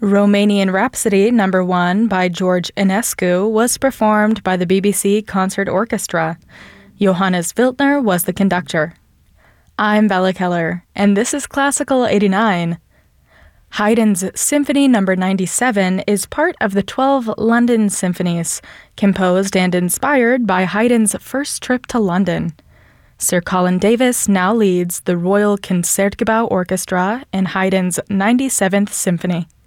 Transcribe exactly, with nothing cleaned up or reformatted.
Romanian Rhapsody Number one by George Enescu was performed by the B B C Concert Orchestra. Johannes Wiltner was the conductor. I'm Bella Keller, and this is Classical eighty-nine. Haydn's Symphony Number ninety-seven is part of the twelve London Symphonies, composed and inspired by Haydn's first trip to London. Sir Colin Davis now leads the Royal Concertgebouw Orchestra in Haydn's ninety-seventh Symphony.